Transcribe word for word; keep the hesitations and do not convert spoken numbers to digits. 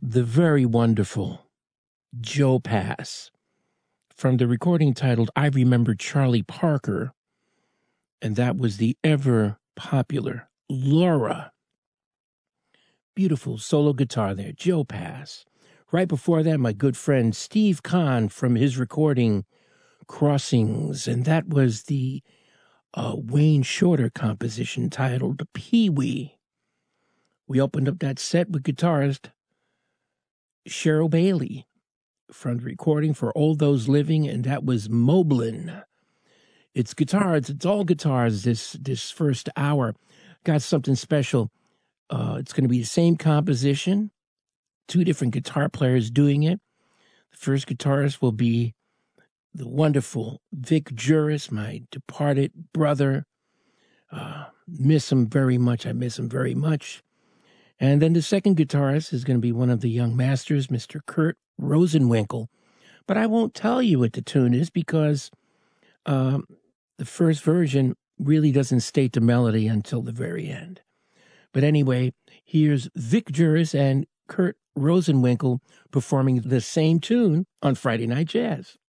the very wonderful Joe Pass from the recording titled I Remember Charlie Parker, and that was the ever popular Laura. Beautiful solo guitar there, Joe Pass. Right before that, my good friend Steve Kahn from his recording Crossings, and that was the uh, Wayne Shorter composition titled Pee-wee. We opened up that set with guitarist Cheryl Bailey from the recording For All Those Living, and that was Moblin. It's guitars, it's all guitars this this first hour. Got something special. Uh, it's going to be the same composition, two different guitar players doing it. The first guitarist will be the wonderful Vic Juris, my departed brother. Uh, miss him very much. I miss him very much. And then the second guitarist is going to be one of the young masters, Mister Kurt Rosenwinkel. But I won't tell you what the tune is because um, the first version really doesn't state the melody until the very end. But anyway, here's Vic Juris and Kurt Rosenwinkel performing the same tune on Friday Night Jazz.